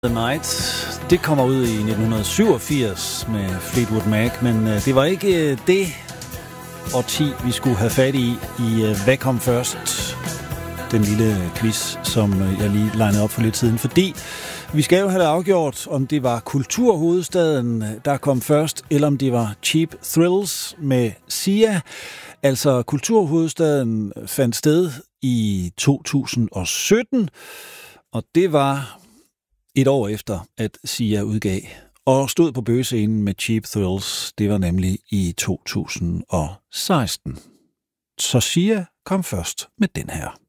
The Night, det kommer ud i 1987 med Fleetwood Mac, men det var ikke det årti, vi skulle have fat i Hvad kom først? Den lille quiz, som jeg lige linede op for lidt siden, fordi vi skal jo have afgjort, om det var kulturhovedstaden, der kom først, eller om det var Cheap Thrills med Sia. Altså, kulturhovedstaden fandt sted i 2017, og det var et år efter, at Sia udgav og stod på bøgescenen med Cheap Thrills. Det var nemlig i 2016. Så Sia kom først med den her.